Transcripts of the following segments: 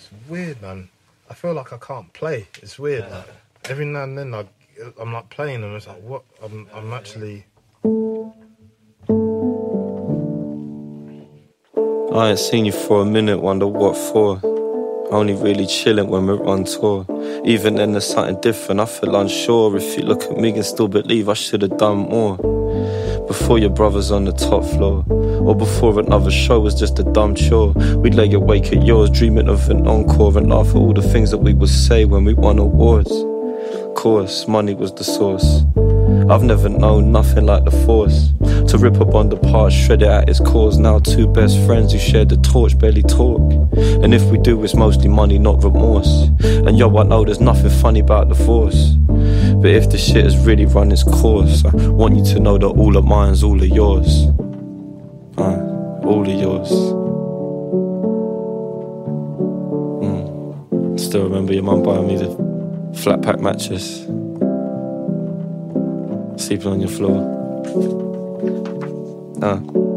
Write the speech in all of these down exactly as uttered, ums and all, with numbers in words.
It's weird, man. I feel like I can't play. It's weird. Like, every now and then I, I'm like playing and it's like, what? I'm, I'm actually... I ain't seen you for a minute, wonder what for. Only really chilling when we're on tour. Even then there's something different, I feel unsure. If you look at me and still believe I should have done more. Before your brother's on the top floor, or before another show was just a dumb chore. We'd lay awake at yours, dreaming of an encore, and laugh at all the things that we would say when we won awards. Of course, money was the source. I've never known nothing like the force to rip a bond apart, shred it at its cause. Now two best friends who share the torch barely talk, and if we do it's mostly money, not remorse. And yo, I know there's nothing funny about divorce, but if the shit has really run its course, I want you to know that all of mine's all of yours. uh, All of yours. mm. Still remember your mum buying me the flat pack mattress, sleeping on your floor. Uh.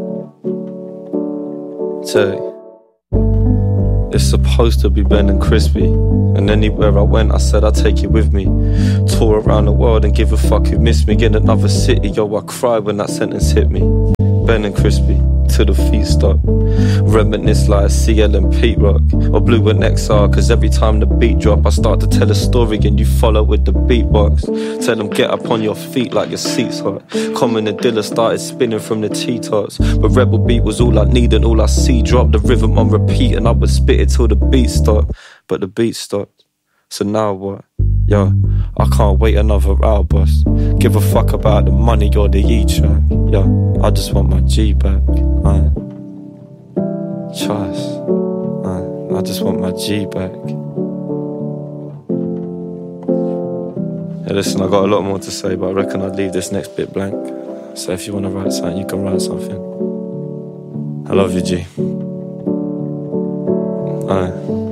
Check. It's supposed to be Ben and Crispy, and anywhere I went I said I'd take you with me. Tour around the world and give a fuck who missed me. In another city, yo, I cried when that sentence hit me. Ben and Crispy, till the feet stop. Reminisce like C L and Pete Rock, or Blue and X R, cause every time the beat drop I start to tell a story and you follow with the beatbox. Tell them get up on your feet like your seat's hot. Common and Dilla started spinning from the T-tops, but Rebel Beat was all I needed, all I see. Drop the rhythm on repeat and I would spit it till the beat stopped. But the beat stopped, so now what? Yo, I can't wait another hour, boss. Give a fuck about the money or the E-track. Yo, I just want my G back. uh. Trust, uh, I just want my G back. Yeah, listen, I got a lot more to say, but I reckon I'd leave this next bit blank. So if you want to write something, you can write something. I love you, G. Aye.